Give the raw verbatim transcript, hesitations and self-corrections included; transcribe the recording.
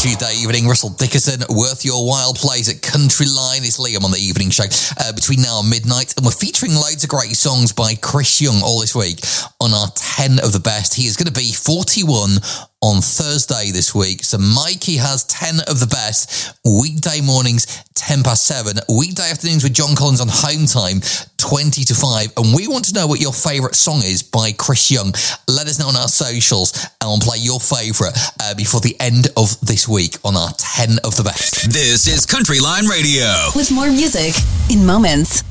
Tuesday evening. Russell Dickerson, Worth Your While plays at Country Line. It's Liam on the evening show uh, between now and midnight. And we're featuring loads of great songs by Chris Young all this week on our ten of the best. He is going to be forty-one on Thursday this week. So Mikey has ten of the best. Weekday mornings, ten past seven. Weekday afternoons with John Collins on Home Time, twenty to five. And we want to know what your favourite song is by Chris Young. Let us know on our socials and we'll play your favourite uh, before the end of this week on our ten of the best. This is Country Line Radio. With more music in moments.